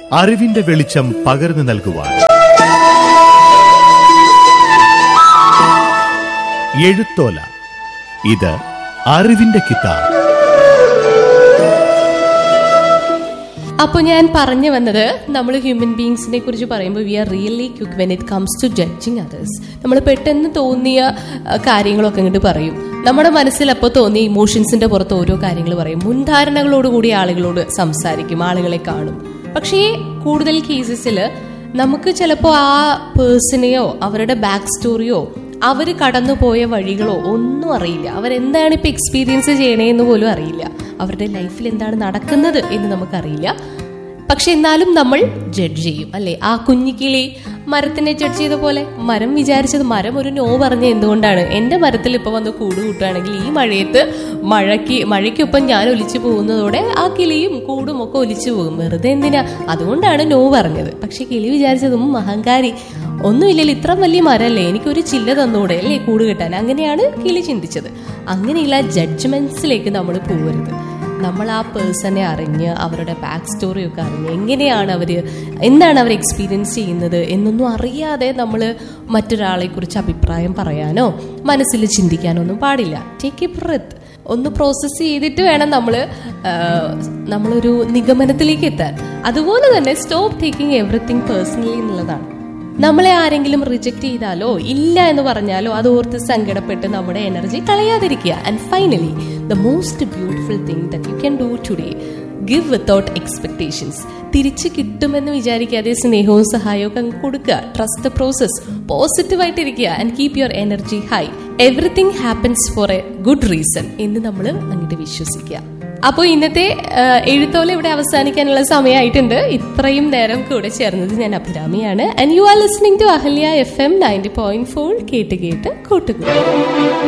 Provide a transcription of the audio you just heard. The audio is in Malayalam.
അറിവിന്റെ വെളിച്ചം പകർന്നു നൽകുവാൻ. എഴുത്തോല, ഇത് അറിവിന്റെ കിതാബ്. അപ്പോൾ ഞാൻ പറഞ്ഞു വന്നത്, നമ്മൾ ഹ്യൂമൻ ബീങ്സിനെ കുറിച്ച് പറയുമ്പോൾ V are really quick when it comes to judging others. നമ്മൾ പെട്ടെന്ന് തോന്നിയ കാര്യങ്ങളൊക്കെ ഇങ്ങോട്ട് പറയും. നമ്മുടെ മനസ്സിൽ അപ്പോൾ തോന്നിയ ഇമോഷൻസിന്റെ പുറത്ത് ഓരോ കാര്യങ്ങൾ പറയും. മുൻധാരണകളോടുകൂടി ആളുകളോട് സംസാരിക്കും, ആളുകളെ കാണും. പക്ഷേ കൂടുതൽ കേസസിൽ നമുക്ക് ചിലപ്പോൾ ആ പേഴ്സണെയോ അവരുടെ ബാക്ക് സ്റ്റോറിയോ അവർ കടന്നുപോയ വഴികളോ ഒന്നും അറിയില്ല. അവരെന്താണ് ഇപ്പം എക്സ്പീരിയൻസ് ചെയ്യണേന്ന് പോലും അറിയില്ല. അവരുടെ ലൈഫിൽ എന്താണ് നടക്കുന്നത് എന്ന് നമുക്കറിയില്ല. പക്ഷെ എന്നാലും നമ്മൾ ജഡ്ജ് ചെയ്യും, അല്ലേ? ആ കുഞ്ഞിക്കിളി മരത്തിനെ ജഡ്ജ് ചെയ്ത പോലെ മരം വിചാരിച്ചത്, മരം ഒരു നോ പറഞ്ഞ എന്തുകൊണ്ടാണ്? എന്റെ മരത്തിൽ ഇപ്പൊ വന്ന് കൂട് കൂട്ടുകയാണെങ്കിൽ ഈ മഴയത്ത് മഴയ്ക്കൊപ്പം ഞാൻ ഒലിച്ചു പോകുന്നതോടെ ആ കിളിയും കൂടും ഒക്കെ ഒലിച്ചു പോകും. വെറുതെ എന്തിനാ? അതുകൊണ്ടാണ് നോ പറഞ്ഞത്. പക്ഷെ കിളി വിചാരിച്ചതും അഹങ്കാരി, ഒന്നുമില്ലല്ലോ, ഇത്ര വലിയ മരല്ലേ, എനിക്കൊരു ചില്ല തന്നൂടെ അല്ലേ കൂട് കെട്ടാൻ. അങ്ങനെയാണ് കിളി ചിന്തിച്ചത്. അങ്ങനെയുള്ള ജഡ്ജ്മെന്റ്സിലേക്ക് നമ്മൾ പോകരുത്. നമ്മൾ ആ പേഴ്സണെ അറിഞ്ഞ് അവരുടെ ബാക്ക് സ്റ്റോറിയൊക്കെ അറിഞ്ഞ് എന്താണ് അവർ എക്സ്പീരിയൻസ് ചെയ്യുന്നത് എന്നൊന്നും അറിയാതെ നമ്മൾ മറ്റൊരാളെ കുറിച്ച് അഭിപ്രായം പറയാനോ മനസ്സിൽ ചിന്തിക്കാനോ ഒന്നും പാടില്ല. ടേക്ക് എ ബ്രെത്ത്, ഒന്ന് പ്രോസസ്സ് ചെയ്തിട്ട് വേണം നമ്മളൊരു നിഗമനത്തിലേക്ക് എത്താൻ. അതുപോലെ തന്നെ സ്റ്റോപ്പ് ടേക്കിംഗ് എവറിത്തിങ് പേഴ്സണലി എന്നുള്ളതാണ്. നമ്മളെ ആരെങ്കിലും റിജക്ട് ചെയ്താലോ ഇല്ല എന്ന് പറഞ്ഞാലോ അത് ഓർത്ത് സങ്കടപ്പെട്ട് നമ്മുടെ energy കളയാതിരിക്കുക. And finally, the most beautiful thing that you can do today, give without expectations. തിരിച്ച് കിട്ടുമെന്ന് വിചാരിക്കാതെ സ്നേഹവും സഹായവും ഒക്കെ അങ്ങ് കൊടുക്കുക. Trust the process, പോസിറ്റീവായിട്ടിരിക്കുക and keep your energy high. Everything happens four A good reason എന്ന് നമ്മൾ അങ്ങോട്ട് വിശ്വസിക്കുക. അപ്പോൾ ഇന്നത്തെ എഴുത്തോല ഇവിടെ അവസാനിക്കാനുള്ള സമയമായിട്ടുണ്ട്. ഇത്രയും നേരം കൂടെ ചേർന്നത് ഞാൻ അഭിരാമിയാണ്. And you are listening to Ahalya FM 90.4. കേട്ട് കേട്ട് കൂട്ടുകൂടി.